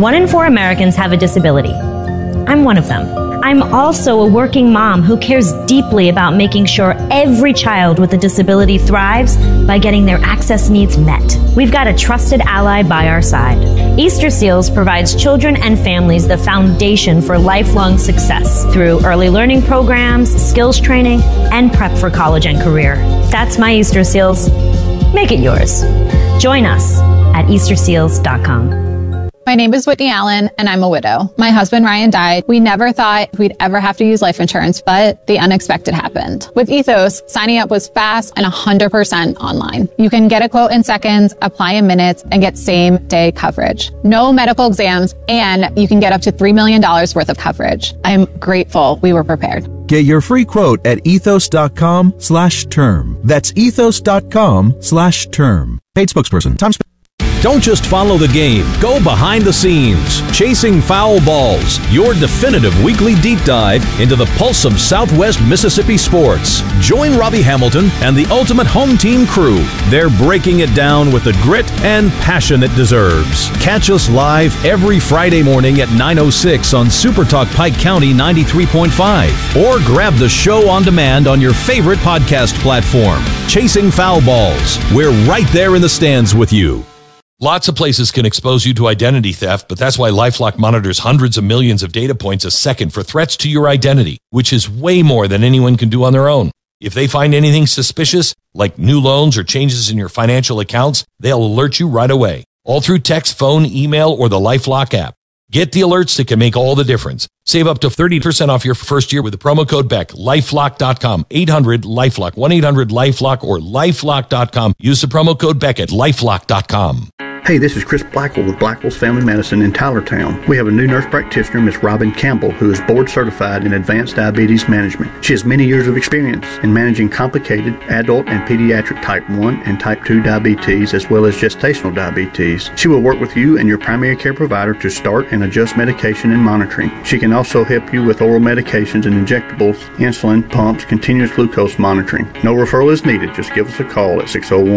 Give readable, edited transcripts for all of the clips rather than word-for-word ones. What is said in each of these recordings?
1 in 4 Americans have a disability. I'm one of them. I'm also a working mom who cares deeply about making sure every child with a disability thrives by getting their access needs met. We've got a trusted ally by our side. Easter Seals provides children and families the foundation for lifelong success through early learning programs, skills training, and prep for college and career. That's my Easter Seals. Make it yours. Join us at easterseals.com. My name is Whitney Allen, and I'm a widow. My husband, Ryan, died. We never thought we'd ever have to use life insurance, but the unexpected happened. With Ethos, signing up was fast and 100% online. You can get a quote in seconds, apply in minutes, and get same-day coverage. No medical exams, and you can get up to $3 million worth of coverage. I'm grateful we were prepared. Get your free quote at ethos.com/term. That's ethos.com/term. Paid spokesperson. Time spent. Don't just follow the game. Go behind the scenes. Chasing Foul Balls, your definitive weekly deep dive into the pulse of Southwest Mississippi sports. Join Robbie Hamilton and the Ultimate Home Team crew. They're breaking it down with the grit and passion it deserves. Catch us live every Friday morning at 9:06 on Super Talk Pike County 93.5. Or grab the show on demand on your favorite podcast platform. Chasing Foul Balls. We're right there in the stands with you. Lots of places can expose you to identity theft, but that's why LifeLock monitors hundreds of millions of data points a second for threats to your identity, which is way more than anyone can do on their own. If they find anything suspicious, like new loans or changes in your financial accounts, they'll alert you right away, all through text, phone, email, or the LifeLock app. Get the alerts that can make all the difference. Save up to 30% off your first year with the promo code BECK. LifeLock.com. 800-LifeLock. 1-800-LifeLock or LifeLock.com. Use the promo code BECK at LifeLock.com. Hey, this is Chris Blackwell with Blackwell's Family Medicine in Tylertown. We have a new nurse practitioner, Miss Robin Campbell, who is board certified in advanced diabetes management. She has many years of experience in managing complicated adult and pediatric type 1 and type 2 diabetes, as well as gestational diabetes. She will work with you and your primary care provider to start and adjust medication and monitoring. She can also help you with oral medications and injectables, insulin, pumps, continuous glucose monitoring. No referral is needed. Just give us a call at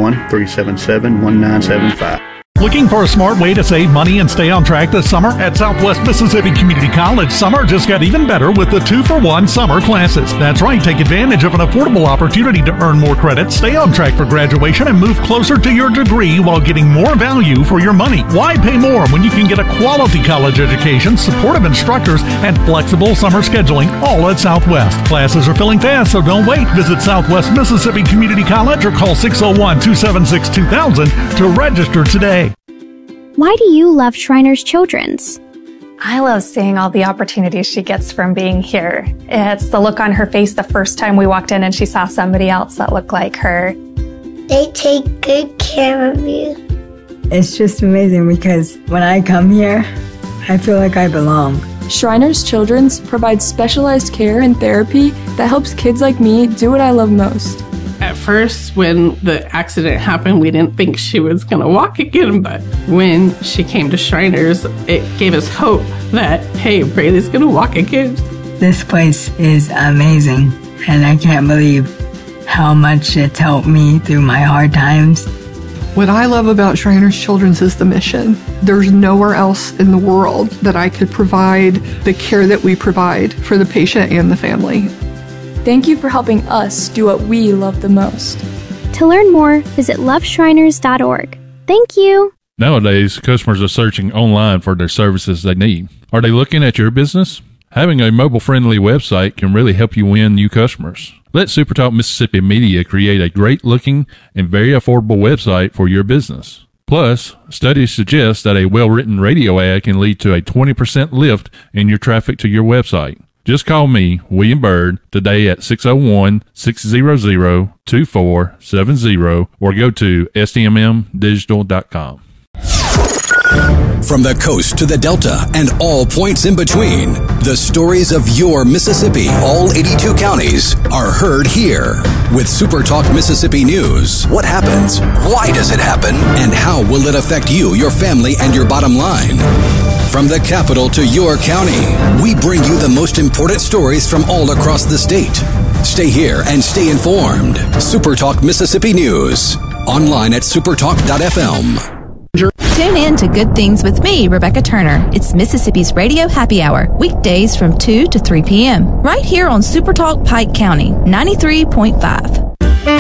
601-377-1975. Looking for a smart way to save money and stay on track this summer? At Southwest Mississippi Community College, summer just got even better with the 2-for-1 summer classes. That's right, take advantage of an affordable opportunity to earn more credits, stay on track for graduation, and move closer to your degree while getting more value for your money. Why pay more when you can get a quality college education, supportive instructors, and flexible summer scheduling, all at Southwest? Classes are filling fast, so don't wait. Visit Southwest Mississippi Community College or call 601-276-2000 to register today. Why do you love Shriners Children's? I love seeing all the opportunities she gets from being here. It's the look on her face the first time we walked in and she saw somebody else that looked like her. They take good care of you. It's just amazing because when I come here, I feel like I belong. Shriners Children's provides specialized care and therapy that helps kids like me do what I love most. At first, when the accident happened, we didn't think she was going to walk again, but when she came to Shriners, it gave us hope that, hey, Braylee's going to walk again. This place is amazing, and I can't believe how much it's helped me through my hard times. What I love about Shriners Children's is the mission. There's nowhere else in the world that I could provide the care that we provide for the patient and the family. Thank you for helping us do what we love the most. To learn more, visit loveshriners.org. Thank you. Nowadays, customers are searching online for their services they need. Are they looking at your business? Having a mobile-friendly website can really help you win new customers. Let SuperTalk Mississippi Media create a great-looking and very affordable website for your business. Plus, studies suggest that a well-written radio ad can lead to a 20% lift in your traffic to your website. Just call me, William Byrd, today at 601-600-2470 or go to stmmdigital.com. From the coast to the Delta and all points in between, the stories of your Mississippi, all 82 counties, are heard here. With SuperTalk Mississippi News, what happens, why does it happen, and how will it affect you, your family, and your bottom line? From the capital to your county, we bring you the most important stories from all across the state. Stay here and stay informed. SuperTalk Mississippi News. Online at supertalk.fm. Tune in to Good Things with me, Rebecca Turner. It's Mississippi's Radio Happy Hour, weekdays from 2 to 3 p.m. right here on Supertalk Pike County, 93.5.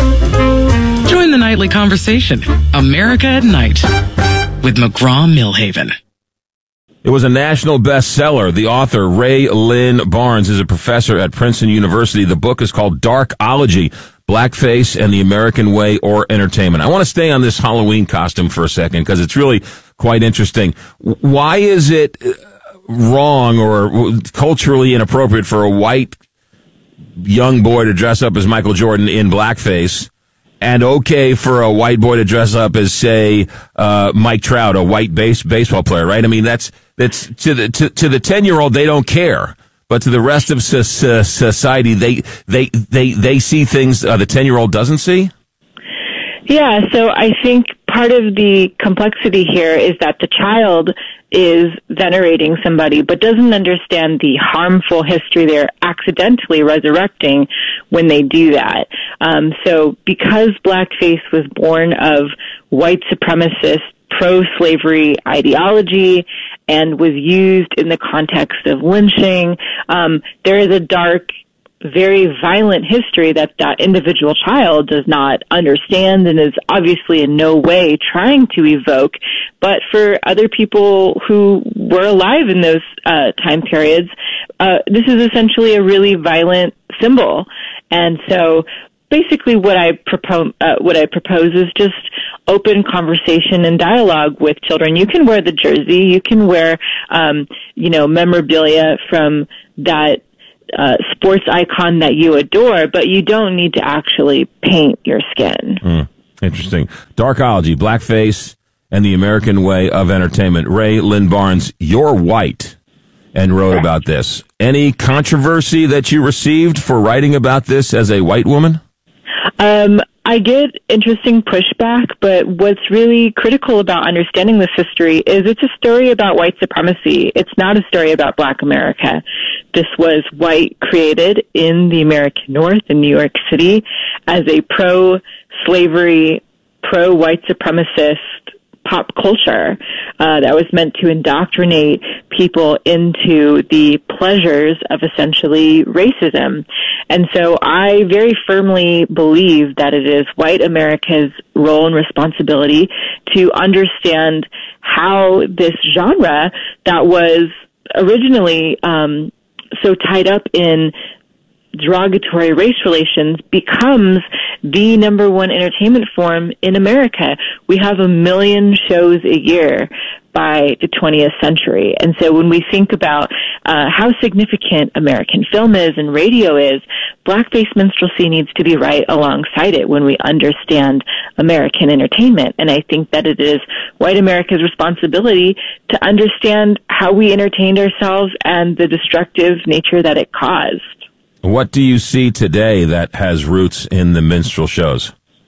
Join the nightly conversation, America at Night, with McGraw-Millhaven. It was a national bestseller. The author, Ray Lynn Barnes, is a professor at Princeton University. The book is called Darkology, Blackface and the American Way or Entertainment. I want to stay on this Halloween costume for a second because it's really quite interesting. Why is it wrong or culturally inappropriate for a white young boy to dress up as Michael Jordan in blackface, and okay for a white boy to dress up as, say, Mike Trout, a white baseball player, right? I mean, that's to the 10-year-old, they don't care. But to the rest of society, they see things the 10-year-old doesn't see? Yeah, so I think part of the complexity here is that the child is venerating somebody but doesn't understand the harmful history they're accidentally resurrecting when they do that. So because blackface was born of white supremacist pro-slavery ideology and was used in the context of lynching, there is a dark, very violent history that individual child does not understand and is obviously in no way trying to evoke. But for other people who were alive in those time periods, this is essentially a really violent symbol. And so basically what I propose is just open conversation and dialogue with children. You can wear the jersey, you can wear memorabilia from that sports icon that you adore, but you don't need to actually paint your skin. Interesting. Darkology, Blackface and the American Way of Entertainment. Ray Lynn Barnes, you're white and wrote about this. Any controversy that you received for writing about this as a white woman? I get interesting pushback, but what's really critical about understanding this history is it's a story about white supremacy. It's not a story about Black America. This was white created in the American North in New York City as a pro-slavery, pro-white supremacist pop culture that was meant to indoctrinate people into the pleasures of essentially racism. And so I very firmly believe that it is white America's role and responsibility to understand how this genre that was originally so tied up in derogatory race relations becomes the number one entertainment form in America. We have 1 million shows a year by the 20th century. And so when we think about how significant American film is and radio is, blackface minstrelsy needs to be right alongside it when we understand American entertainment. And I think that it is white America's responsibility to understand how we entertained ourselves and the destructive nature that it caused. What do you see today that has roots in the minstrel shows?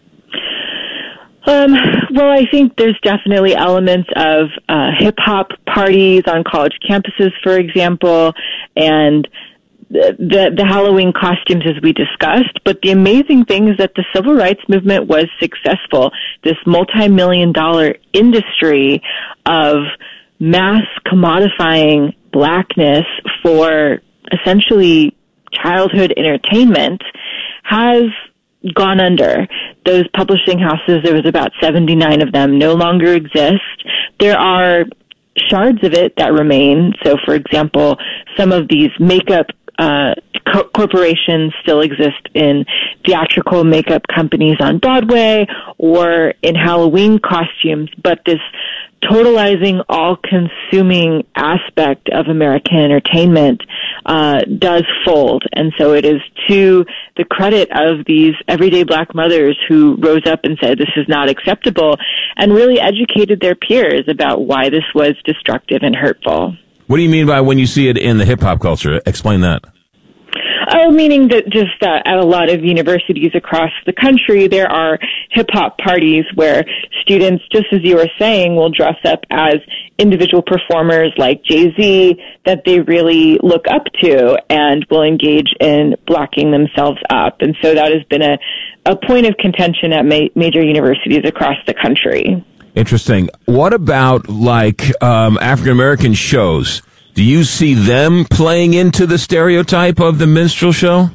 Well, I think there's definitely elements of hip-hop parties on college campuses, for example, and the Halloween costumes as we discussed. But the amazing thing is that the civil rights movement was successful. This multi-million-dollar industry of mass commodifying blackness for essentially childhood entertainment has gone under. Those publishing houses, there was about 79 of them, no longer exist. There are shards of it that remain. So, for example, some of these makeup corporations still exist in theatrical makeup companies on Broadway or in Halloween costumes, but this totalizing, all-consuming aspect of American entertainment does fold. And so it is to the credit of these everyday Black mothers who rose up and said this is not acceptable and really educated their peers about why this was destructive and hurtful. What do you mean by when you see it in the hip-hop culture? Explain that. Oh, meaning that just at a lot of universities across the country, there are hip-hop parties where students, just as you were saying, will dress up as individual performers like Jay-Z that they really look up to and will engage in blacking themselves up. And so that has been a point of contention at major universities across the country. Interesting. What about like African American shows? Do you see them playing into the stereotype of the minstrel show?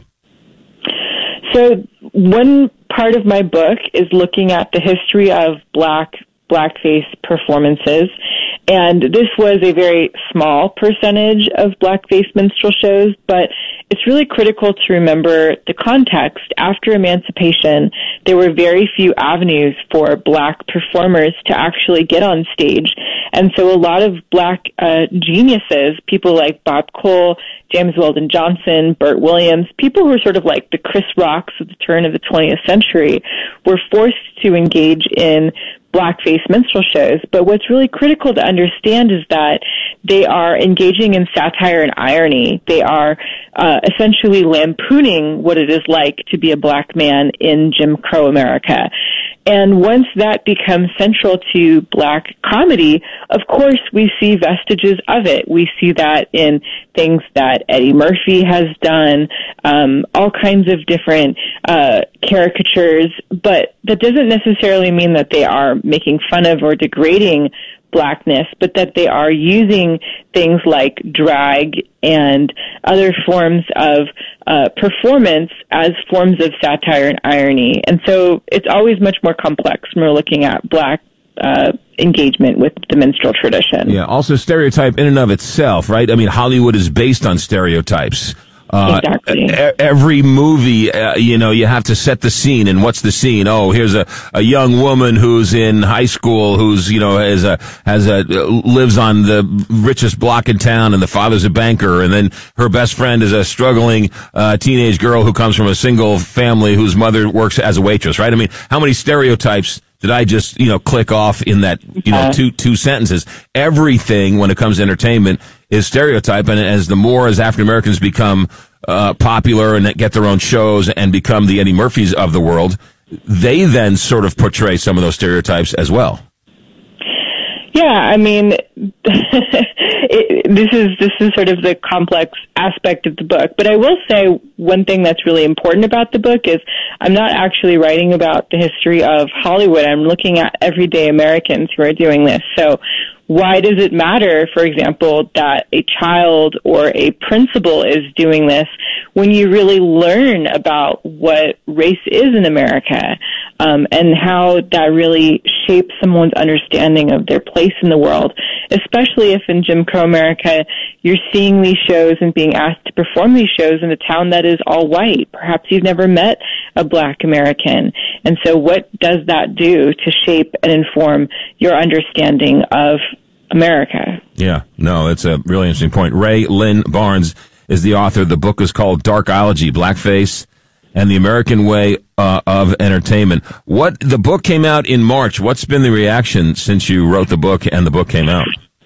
So one part of my book is looking at the history of blackface performances. And this was a very small percentage of blackface minstrel shows, but it's really critical to remember the context. After emancipation, there were very few avenues for black performers to actually get on stage. And so a lot of black geniuses, people like Bob Cole, James Weldon Johnson, Burt Williams, people who were sort of like the Chris Rocks of the turn of the 20th century, were forced to engage in blackface minstrel shows. But what's really critical to understand is that they are engaging in satire and irony. They are essentially lampooning what it is like to be a black man in Jim Crow America. And once that becomes central to black comedy, of course, we see vestiges of it. We see that in things that Eddie Murphy has done, all kinds of different caricatures, but that doesn't necessarily mean that they are making fun of or degrading blackness, but that they are using things like drag and other forms of performance as forms of satire and irony. And so it's always much more complex when we're looking at black engagement with the minstrel tradition. Yeah, also stereotype in and of itself, right? I mean, Hollywood is based on stereotypes. Exactly. Every movie, you have to set the scene. And what's the scene? Oh, here's a young woman who's in high school, who's, lives on the richest block in town, and the father's a banker. And then her best friend is a struggling, teenage girl who comes from a single family whose mother works as a waitress, right? I mean, how many stereotypes did I just, click off in that, two sentences? Everything when it comes to entertainment is stereotype. And as African Americans become popular and get their own shows and become the Eddie Murphys of the world, they then sort of portray some of those stereotypes as well. Yeah, I mean, this is sort of the complex aspect of the book. But I will say one thing that's really important about the book is I'm not actually writing about the history of Hollywood. I'm looking at everyday Americans who are doing this. So why does it matter, for example, that a child or a principal is doing this when you really learn about what race is in America, and how that really shapes someone's understanding of their place in the world, especially if in Jim Crow America you're seeing these shows and being asked to perform these shows in a town that is all white. Perhaps you've never met a black American. And so what does that do to shape and inform your understanding of America? Yeah, no, it's a really interesting point. Rae Lynn Barnes is the author. The book is called Darkology, Blackface and the American Way of Entertainment. The book came out in March. What's been the reaction since you wrote the book and the book came out?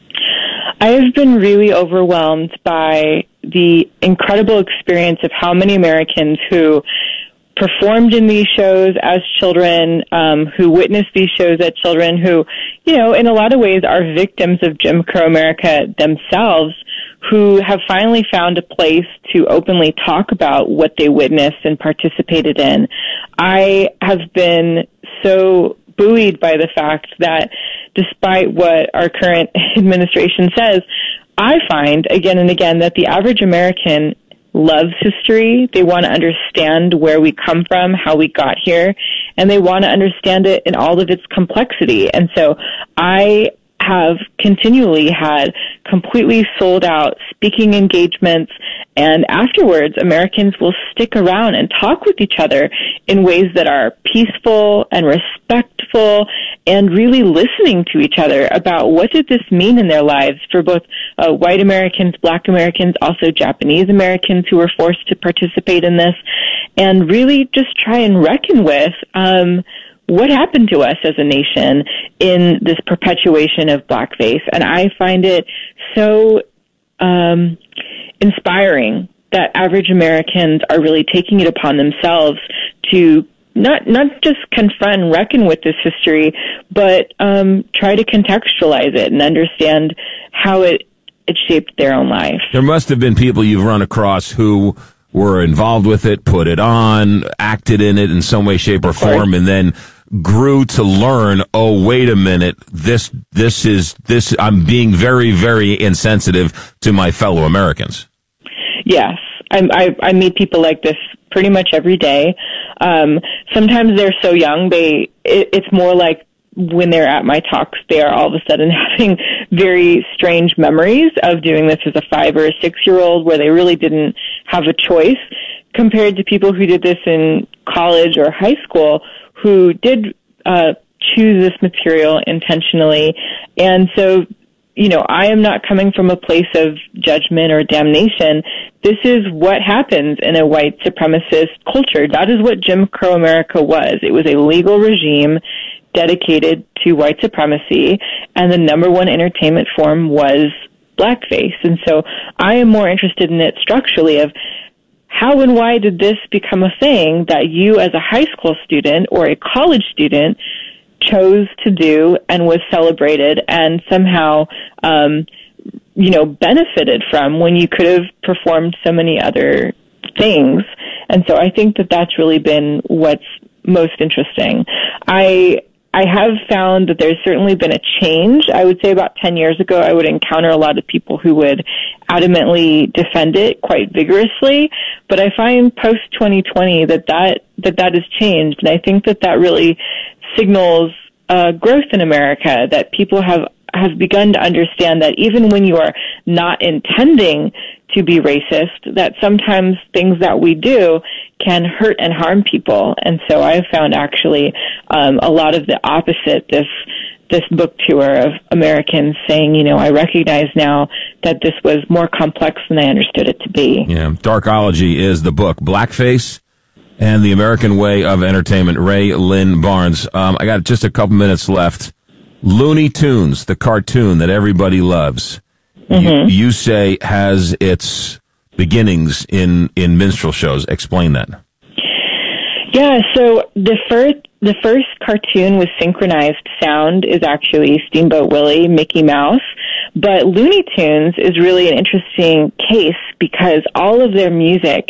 I have been really overwhelmed by the incredible experience of how many Americans who performed in these shows as children, who witnessed these shows as children, who, in a lot of ways are victims of Jim Crow America themselves, who have finally found a place to openly talk about what they witnessed and participated in. I have been so buoyed by the fact that despite what our current administration says, I find again and again that the average American loves history. They want to understand where we come from, how we got here, and they want to understand it in all of its complexity. And so I have continually had completely sold out speaking engagements, and afterwards Americans will stick around and talk with each other in ways that are peaceful and respectful and really listening to each other about what did this mean in their lives for both white Americans, black Americans, also Japanese Americans who were forced to participate in this, and really just try and reckon with what happened to us as a nation in this perpetuation of blackface. And I find it so inspiring that average Americans are really taking it upon themselves to not just confront and reckon with this history, but try to contextualize it and understand how it shaped their own life. There must have been people you've run across who were involved with it, put it on, acted in it in some way, shape, or form, and then grew to learn, oh, wait a minute, this, I'm being very, very insensitive to my fellow Americans. Yes. I meet people like this pretty much every day. Sometimes they're so young, it's more like when they're at my talks, they are all of a sudden having very strange memories of doing this as a 5 or a 6-year-old where they really didn't have a choice, compared to people who did this in college or high school who did choose this material intentionally. And so, you know, I am not coming from a place of judgment or damnation. This is what happens in a white supremacist culture. That is what Jim Crow America was. It was a legal regime dedicated to white supremacy, and the number one entertainment form was blackface. And so I am more interested in it structurally of how and why did this become a thing that you as a high school student or a college student chose to do and was celebrated and somehow, benefited from when you could have performed so many other things. And so I think that that's really been what's most interesting. I have found that there's certainly been a change. I would say about 10 years ago, I would encounter a lot of people who would adamantly defend it quite vigorously. But I find post-2020 that has changed. And I think that really signals growth in America, that people have begun to understand that even when you are not intending to be racist, that sometimes things that we do can hurt and harm people. And so I have found actually a lot of the opposite, this book tour of Americans saying, I recognize now that this was more complex than I understood it to be. Yeah, Darkology is the book. Blackface and the American Way of Entertainment. Ray Lynn Barnes. I got just a couple minutes left. Looney Tunes, the cartoon that everybody loves, you say has its beginnings in minstrel shows. Explain that. Yeah, so the first cartoon with synchronized sound is actually Steamboat Willie, Mickey Mouse. But Looney Tunes is really an interesting case because all of their music,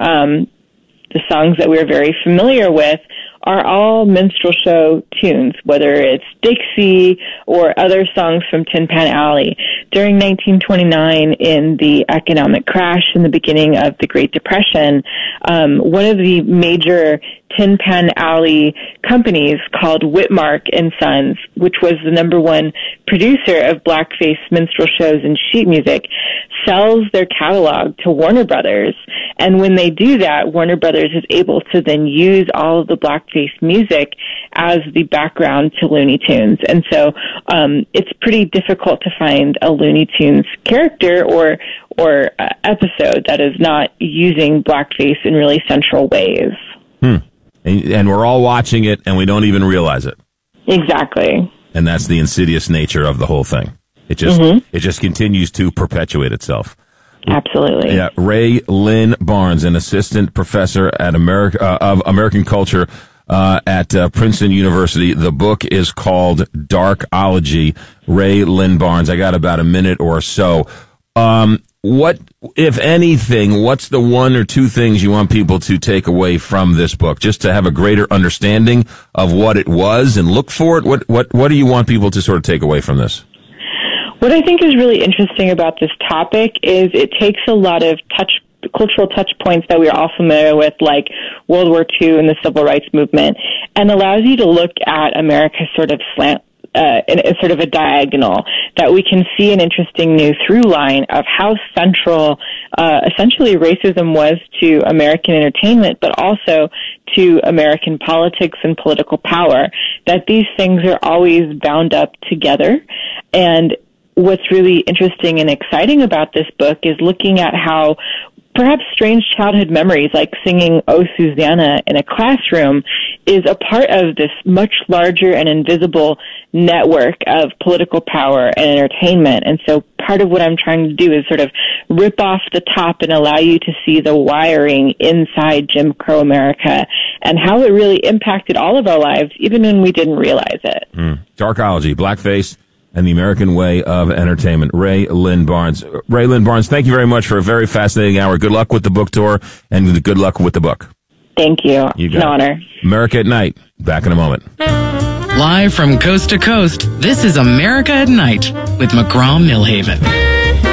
the songs that we're very familiar with, are all minstrel show tunes, whether it's Dixie or other songs from Tin Pan Alley. During 1929, in the economic crash in the beginning of the Great Depression, one of the major Tin Pan Alley companies called Whitmark and Sons, which was the number one producer of blackface minstrel shows and sheet music, sells their catalog to Warner Brothers. And when they do that, Warner Brothers is able to then use all of the blackface music as the background to Looney Tunes. And so it's pretty difficult to find a Looney Tunes character or episode that is not using blackface in really central ways. And we're all watching it, and we don't even realize it. Exactly. And that's the insidious nature of the whole thing. It just continues to perpetuate itself. Absolutely. Yeah, Ray Lynn Barnes, an assistant professor at of American culture at Princeton University. The book is called Darkology. Ray Lynn Barnes. I got about a minute or so. What, if anything, what's the one or two things you want people to take away from this book, just to have a greater understanding of what it was and look for it? What do you want people to sort of take away from this? What I think is really interesting about this topic is it takes a lot of cultural touch points that we're all familiar with, like World War II and the Civil Rights Movement, and allows you to look at America's sort of in sort of a diagonal, that we can see an interesting new through line of how central essentially racism was to American entertainment, but also to American politics and political power, that these things are always bound up together. And what's really interesting and exciting about this book is looking at how perhaps strange childhood memories like singing "Oh, Susanna" in a classroom is a part of this much larger and invisible network of political power and entertainment. And so part of what I'm trying to do is sort of rip off the top and allow you to see the wiring inside Jim Crow America and how it really impacted all of our lives, even when we didn't realize it. Darkology, Blackface, and the American Way of Entertainment. Ray Lynn Barnes. Ray Lynn Barnes, thank you very much for a very fascinating hour. Good luck with the book tour and good luck with the book. Thank you. You It's an got it. honor. America at Night. Back in a moment. Live from coast to coast, this is America at Night with McGraw Millhaven.